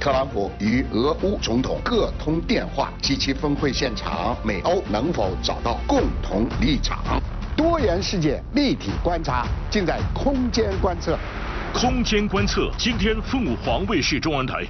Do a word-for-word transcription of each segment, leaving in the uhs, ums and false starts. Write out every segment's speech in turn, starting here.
特朗普与俄乌总统各通电话，及其峰会现场，美欧能否找到共同立场？ 多元世界立体观察，尽在空间观测。 空间观测，今天凤凰卫视中文台。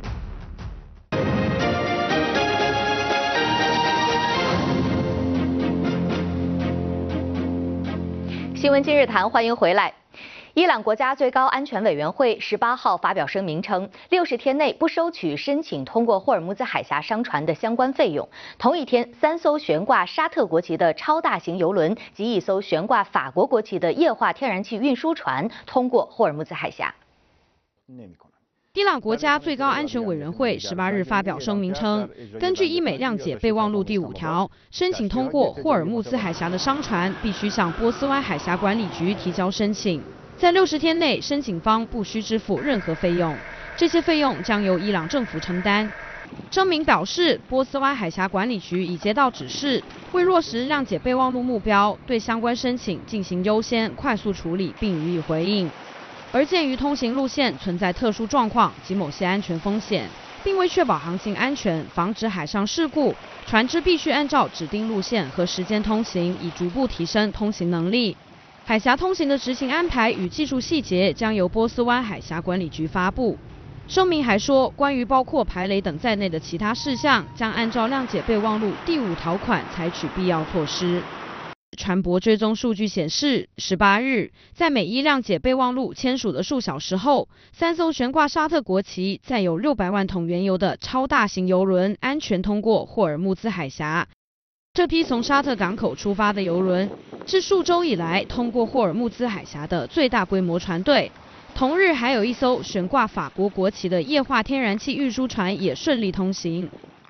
新闻今日谈，欢迎回来。伊朗国家最高安全委员会十八号发表声明称，六十天内不收取申请通过霍尔木兹海峡商船的相关费用。同一天，三艘悬挂沙特国旗的超大型油轮及一艘悬挂法国国旗的液化天然气运输船通过霍尔木兹海峡。 伊朗国家最高安全委员会十八日发表声明称，根据伊美谅解备忘录第五条，申请通过霍尔木兹海峡的商船必须向波斯湾海峡管理局提交申请，在六十天内，申请方不需支付任何费用，这些费用将由伊朗政府承担。声明表示，波斯湾海峡管理局已接到指示，为落实谅解备忘录目标，对相关申请进行优先、快速处理并予以回应。而鉴于通行路线存在特殊状况及某些安全风险，并为确保航行安全、防止海上事故，船只必须按照指定路线和时间通行，以逐步提升通行能力。海峡通行的执行安排与技术细节将由波斯湾海峡管理局发布。声明还说，关于包括排雷等在内的其他事项，将按照谅解备忘录第五条款采取必要措施。船舶追踪数据显示，十八日，在美伊谅解备忘录签署的数小时后，三艘悬挂沙特国旗、载有六百万桶原油的超大型油轮安全通过霍尔木兹海峡。这批从沙特港口出发的油轮，是数周以来通过霍尔木兹海峡的最大规模船队。同日，还有一艘悬挂法国国旗的液化天然气运输船也顺利通行。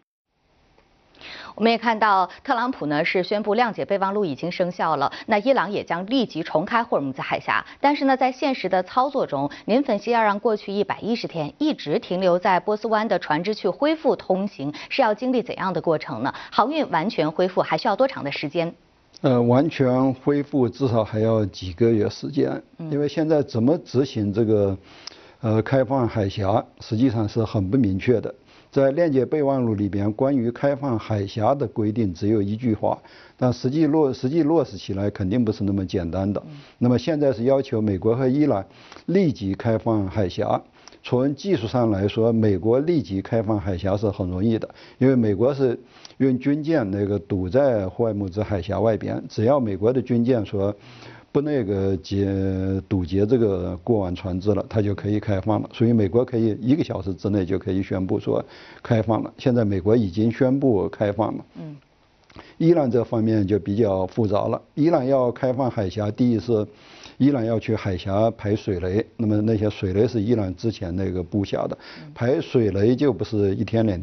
我们也看到，特朗普呢是宣布谅解备忘录已经生效了，那伊朗也将立即重开霍尔木兹海峡。但是呢，在现实的操作中，您分析要让过去一百一十天一直停留在波斯湾的船只去恢复通行，是要经历怎样的过程呢？航运完全恢复还需要多长的时间？ 呃，完全恢复至少还要几个月时间，因为现在怎么执行这个呃开放海峡，实际上是很不明确的。在谅解备忘录里边，关于开放海峡的规定只有一句话，但实际落实际落实起来肯定不是那么简单的。那么现在是要求美国和伊朗立即开放海峡。从技术上来说，美国立即开放海峡是很容易的，因为美国是用军舰那个堵在霍尔木兹海峡外边，只要美国的军舰说不那个截堵截这个过往船只了，它就可以开放了。所以美国可以一个小时之内就可以宣布说开放了。现在美国已经宣布开放了。嗯，伊朗这方面就比较复杂了。伊朗要开放海峡，第一是伊朗要去海峡排水雷，那么那些水雷是伊朗之前那个布下的，排水雷就不是一天两